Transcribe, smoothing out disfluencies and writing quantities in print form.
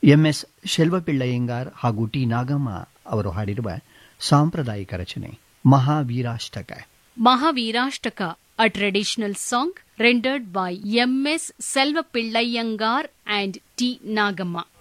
MS ಶೆಲ್ವಪಿಳ್ಳಯ್ಯಂಗಾರ್ ಹಾಗೂ T Nagamma ಅವರು ಹಾಡಿರುವ ಸಾಂಪ್ರದಾಯಿಕ ರಚನೆ ಮಹಾವೀರಾಷ್ಟಕ. ಮಹಾವೀರಾಷ್ಟಕ, a traditional song rendered by M.S. Selvapillayangar and T. Nagamma.